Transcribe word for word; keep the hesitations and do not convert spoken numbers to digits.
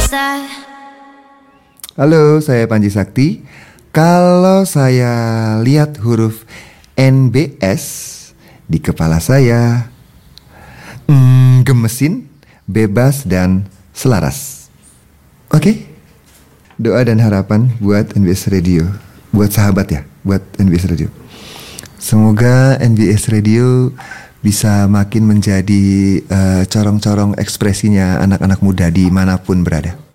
Halo, saya Panji Sakti. Kalau saya lihat huruf N B S di kepala saya, hmm, gemesin, bebas, dan selaras. Oke? Doa dan harapan buat N B S Radio. Buat sahabat ya, buat N B S Radio. Semoga N B S Radio bisa makin menjadi uh, corong-corong ekspresinya anak-anak muda dimanapun berada.